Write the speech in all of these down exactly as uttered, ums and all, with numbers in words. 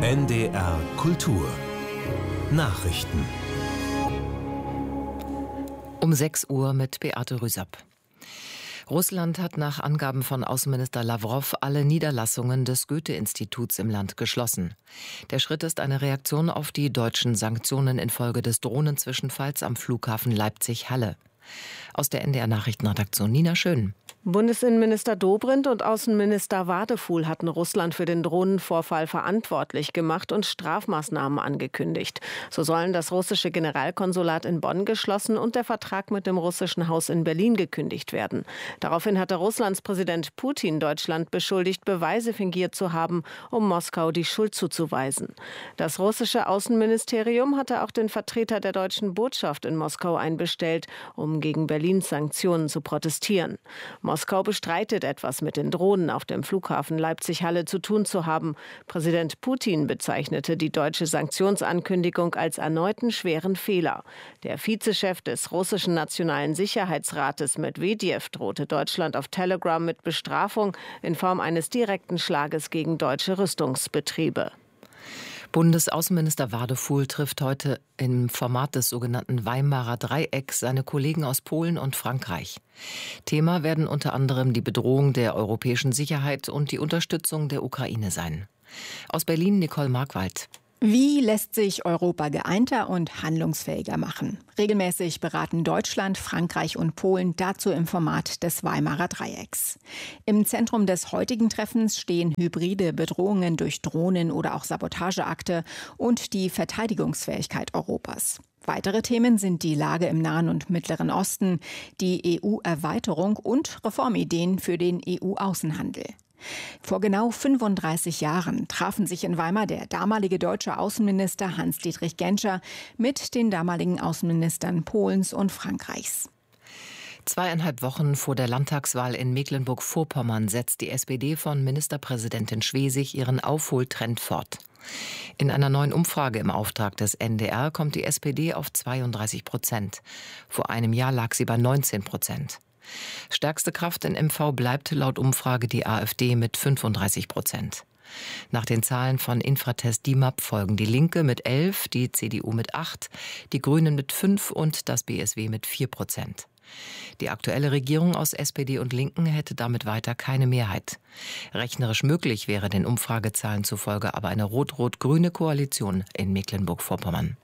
N D R Kultur Nachrichten. Um sechs Uhr mit Beate Rüsapp. Russland hat nach Angaben von Außenminister Lawrow alle Niederlassungen des Goethe-Instituts im Land geschlossen. Der Schritt ist eine Reaktion auf die deutschen Sanktionen infolge des Drohnenzwischenfalls am Flughafen Leipzig-Halle. Aus der N D R-Nachrichtenredaktion Nina Schön. Bundesinnenminister Dobrindt und Außenminister Wadefuhl hatten Russland für den Drohnenvorfall verantwortlich gemacht und Strafmaßnahmen angekündigt. So sollen das russische Generalkonsulat in Bonn geschlossen und der Vertrag mit dem russischen Haus in Berlin gekündigt werden. Daraufhin hatte Russlands Präsident Putin Deutschland beschuldigt, Beweise fingiert zu haben, um Moskau die Schuld zuzuweisen. Das russische Außenministerium hatte auch den Vertreter der deutschen Botschaft in Moskau einbestellt, um gegen Berlins Sanktionen zu protestieren. Moskau bestreitet, etwas mit den Drohnen auf dem Flughafen Leipzig-Halle zu tun zu haben. Präsident Putin bezeichnete die deutsche Sanktionsankündigung als erneuten schweren Fehler. Der Vizechef des russischen Nationalen Sicherheitsrates Medwedew drohte Deutschland auf Telegram mit Bestrafung in Form eines direkten Schlages gegen deutsche Rüstungsbetriebe. Bundesaußenminister Wadefuhl trifft heute im Format des sogenannten Weimarer Dreiecks seine Kollegen aus Polen und Frankreich. Thema werden unter anderem die Bedrohung der europäischen Sicherheit und die Unterstützung der Ukraine sein. Aus Berlin Nicole Markwald. Wie lässt sich Europa geeinter und handlungsfähiger machen? Regelmäßig beraten Deutschland, Frankreich und Polen dazu im Format des Weimarer Dreiecks. Im Zentrum des heutigen Treffens stehen hybride Bedrohungen durch Drohnen oder auch Sabotageakte und die Verteidigungsfähigkeit Europas. Weitere Themen sind die Lage im Nahen und Mittleren Osten, die E U-Erweiterung und Reformideen für den E U-Außenhandel. Vor genau fünfunddreißig Jahren trafen sich in Weimar der damalige deutsche Außenminister Hans-Dietrich Genscher mit den damaligen Außenministern Polens und Frankreichs. Zweieinhalb Wochen vor der Landtagswahl in Mecklenburg-Vorpommern setzt die S P D von Ministerpräsidentin Schwesig ihren Aufholtrend fort. In einer neuen Umfrage im Auftrag des N D R kommt die S P D auf zweiunddreißig Prozent. Vor einem Jahr lag sie bei neunzehn Prozent. Stärkste Kraft in M V bleibt laut Umfrage die AfD mit fünfunddreißig Prozent. Nach den Zahlen von Infratest D I M A P folgen die Linke mit elf, die C D U mit acht, die Grünen mit fünf und das B S W mit vier Prozent. Die aktuelle Regierung aus S P D und Linken hätte damit weiter keine Mehrheit. Rechnerisch möglich wäre den Umfragezahlen zufolge aber eine rot-rot-grüne Koalition in Mecklenburg-Vorpommern.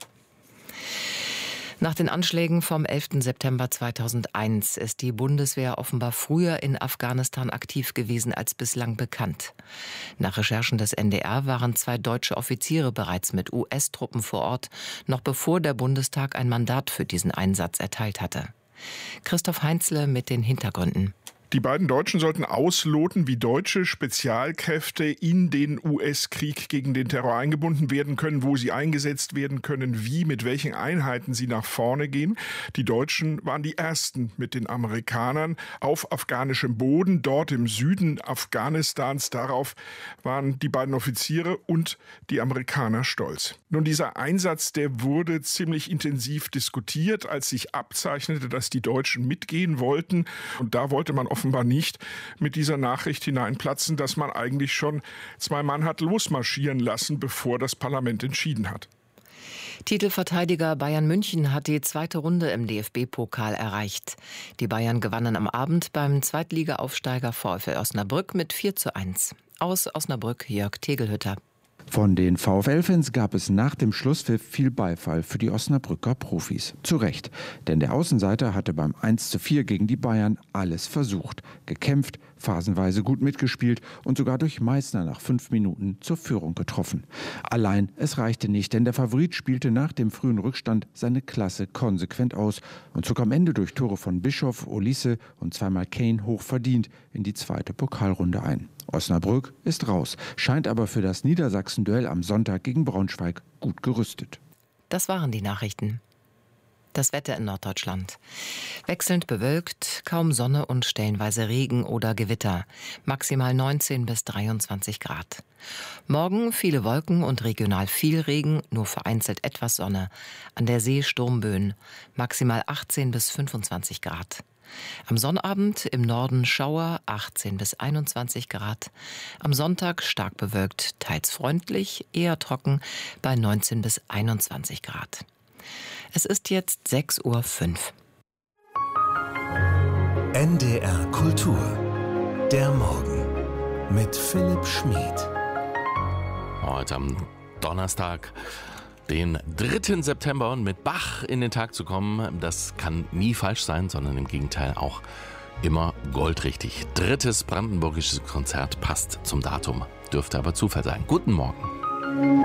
Nach den Anschlägen vom elften September zweitausendeins ist die Bundeswehr offenbar früher in Afghanistan aktiv gewesen als bislang bekannt. Nach Recherchen des N D R waren zwei deutsche Offiziere bereits mit U S-Truppen vor Ort, noch bevor der Bundestag ein Mandat für diesen Einsatz erteilt hatte. Christoph Heinzle mit den Hintergründen. Die beiden Deutschen sollten ausloten, wie deutsche Spezialkräfte in den U S-Krieg gegen den Terror eingebunden werden können, wo sie eingesetzt werden können, wie, mit welchen Einheiten sie nach vorne gehen. Die Deutschen waren die ersten mit den Amerikanern auf afghanischem Boden, dort im Süden Afghanistans. Darauf waren die beiden Offiziere und die Amerikaner stolz. Nun, dieser Einsatz, der wurde ziemlich intensiv diskutiert, als sich abzeichnete, dass die Deutschen mitgehen wollten. Und da wollte man offenbar offenbar nicht mit dieser Nachricht hineinplatzen, dass man eigentlich schon zwei Mann hat losmarschieren lassen, bevor das Parlament entschieden hat. Titelverteidiger Bayern München hat die zweite Runde im D F B-Pokal erreicht. Die Bayern gewannen am Abend beim Zweitliga-Aufsteiger VfL Osnabrück mit vier zu eins. Aus Osnabrück Jörg Tegelhütter. Von den VfL-Fans gab es nach dem Schlusspfiff viel Beifall für die Osnabrücker Profis. Zu Recht, denn der Außenseiter hatte beim eins zu vier gegen die Bayern alles versucht, gekämpft, phasenweise gut mitgespielt und sogar durch Meißner nach fünf Minuten zur Führung getroffen. Allein es reichte nicht, denn der Favorit spielte nach dem frühen Rückstand seine Klasse konsequent aus und zog am Ende durch Tore von Bischof, Olise und zweimal Kane hochverdient in die zweite Pokalrunde ein. Osnabrück ist raus, scheint aber für das Niedersachsen-Duell am Sonntag gegen Braunschweig gut gerüstet. Das waren die Nachrichten. Das Wetter in Norddeutschland. Wechselnd bewölkt, kaum Sonne und stellenweise Regen oder Gewitter. Maximal neunzehn bis dreiundzwanzig Grad. Morgen viele Wolken und regional viel Regen, nur vereinzelt etwas Sonne. An der See Sturmböen. Maximal achtzehn bis fünfundzwanzig Grad. Am Sonnabend im Norden Schauer, achtzehn bis einundzwanzig Grad. Am Sonntag stark bewölkt, teils freundlich, eher trocken bei neunzehn bis einundzwanzig Grad. Es ist jetzt sechs Uhr fünf. N D R Kultur. Der Morgen mit Philipp Schmid. Heute am Donnerstag, den dritten September, und mit Bach in den Tag zu kommen, das kann nie falsch sein, sondern im Gegenteil auch immer goldrichtig. Drittes brandenburgisches Konzert passt zum Datum, dürfte aber Zufall sein. Guten Morgen.